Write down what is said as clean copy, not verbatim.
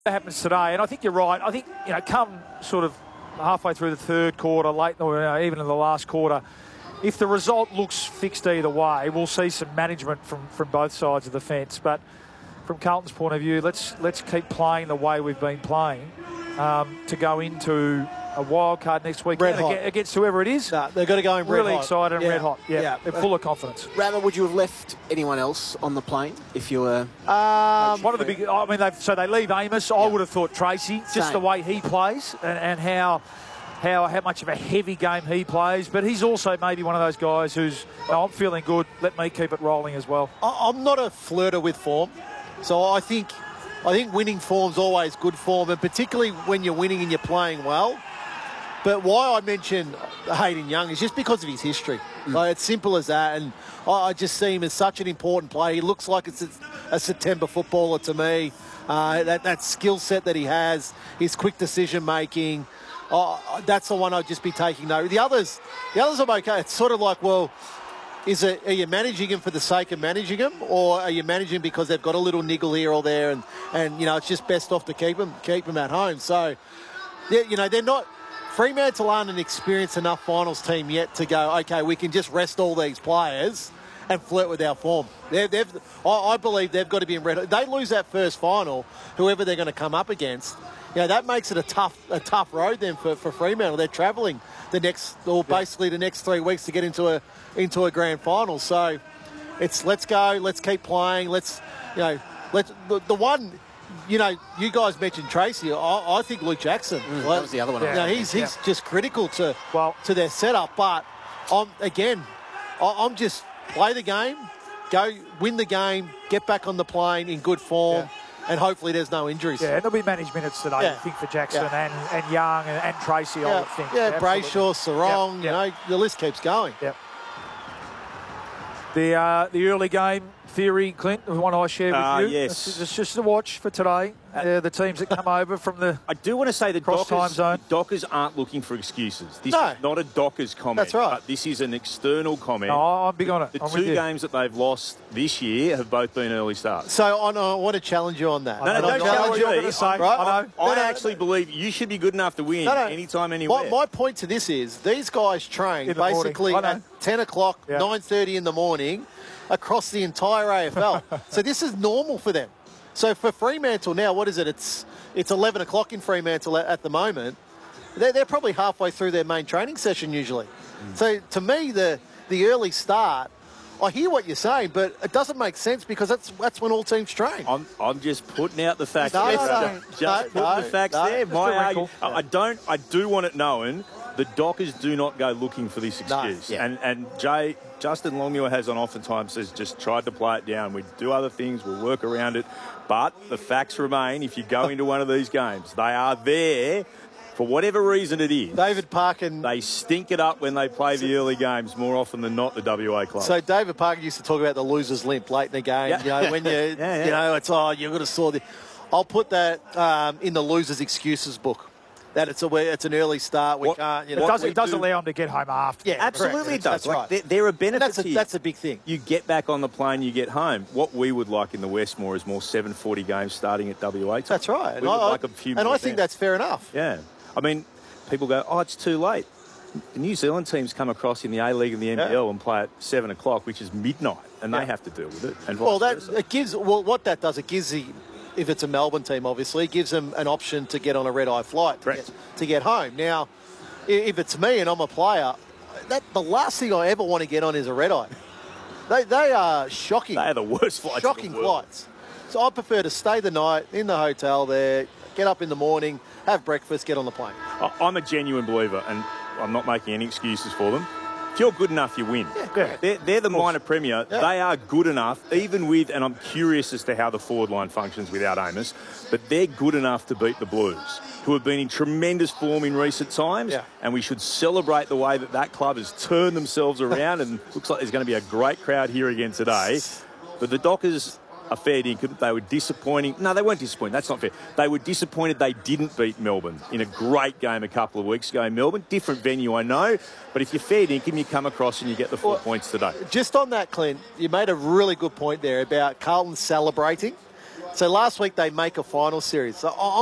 That happens today, and I think you're right. I think, come sort of halfway through the third quarter, late or even in the last quarter, if the result looks fixed either way, we'll see some management from both sides of the fence. But from Carlton's point of view, let's keep playing the way we've been playing to go into a wild card next week against whoever it is. No, they've got to go in really excited and red hot. Yeah. They're full of confidence. Rammer, would you have left anyone else on the plane if you were? One of the big. I mean, they leave Amos. I would have thought Tracy, just the way he plays and how much of a heavy game he plays. But he's also maybe one of those guys who's, I'm feeling good. Let me keep it rolling as well. I'm not a flirter with form, so I think winning form's always good form, and particularly when you're winning and you're playing well. But why I mention Hayden Young is just because of his history. Like, it's simple as that. And I just see him as such an important player. He looks like it's a September footballer to me. That skill set that he has, his quick decision making, that's the one I'd just be taking note. The others I'm okay. It's sort of like, well, are you managing him for the sake of managing him, or are you managing because they've got a little niggle here or there, and it's just best off to keep him at home. So, they're not. Fremantle aren't an experienced enough finals team yet to go, okay, we can just rest all these players and flirt with our form. I believe they've got to be in red. They lose that first final, whoever they're going to come up against, that makes it a tough road then for Fremantle. They're travelling basically the next 3 weeks to get into a grand final. So let's go, let's keep playing, you guys mentioned Tracy. I think Luke Jackson. That was the other one. He's just critical to their setup. But I'm just play the game, go win the game, get back on the plane in good form, and hopefully there's no injuries. Yeah, there'll be managed minutes today, I think, for Jackson and Young and Tracy, I would think. Yeah, Brayshaw, Sarong, the list keeps going. Yep. The early game theory, Clint, the one I shared with you. Yes. It's just a watch for today. The teams that come over from the I do want to say the time zone. Dockers aren't looking for excuses. This is not a Dockers comment. That's right. But this is an external comment. No, I'm big on it. The two games that they've lost this year have both been early starts. So I want to challenge you on that. No, don't challenge me. I actually believe you should be good enough to win anytime, anywhere. My point to this is these guys train basically at 10 o'clock, 9:30 in the morning across the entire AFL. So this is normal for them. So for Fremantle now, what is it? It's 11 o'clock in Fremantle at the moment. They're probably halfway through their main training session usually. So to me, the early start, I hear what you're saying, but it doesn't make sense because that's when all teams train. I'm just putting out the facts. The facts there. I do want it known. The Dockers do not go looking for this excuse. And Justin Longmuir has oftentimes says just tried to play it down. We do other things, we'll work around it. But the facts remain, if you go into one of these games, they are there for whatever reason it is. David Parkin. They stink it up when they play the early games more often than not, the WA club. So David Parkin used to talk about the loser's limp late in the game. When you've got to saw the... I'll put that in the loser's excuses book. That it's an early start. We can't. It does allow them to get home after. Yeah, absolutely it does. That's right. There are benefits here. That's a big thing. You get back on the plane, you get home. What we would like in the Westmore is more 7:40 games starting at WA time. That's right. We would like a few more. And I think that's fair enough. Yeah. I mean, people go, it's too late. The New Zealand teams come across in the A-League and the NBL and play at 7 o'clock, which is midnight, and they have to deal with it. And what that does, it gives if it's a Melbourne team, obviously, it gives them an option to get on a red-eye flight to get home. Now, if it's me and I'm a player, the last thing I ever want to get on is a red-eye. They are shocking. They are the worst flights Shocking flights. So I prefer to stay the night in the hotel there, get up in the morning, have breakfast, get on the plane. I'm a genuine believer, and I'm not making any excuses for them. If you're good enough, you win. They're the minor premier. Yeah. They are good enough, even with, and I'm curious as to how the forward line functions without Amos, but they're good enough to beat the Blues, who have been in tremendous form in recent times, and we should celebrate the way that club has turned themselves around, and looks like there's going to be a great crowd here again today. But the Dockers are fair dinkum. They were disappointing. No, they weren't disappointed. That's not fair. They were disappointed they didn't beat Melbourne in a great game a couple of weeks ago in Melbourne. Different venue, I know. But if you're fair dinkum, you come across and you get the 4 points today. Just on that, Clint, you made a really good point there about Carlton celebrating. So last week they make a final series. So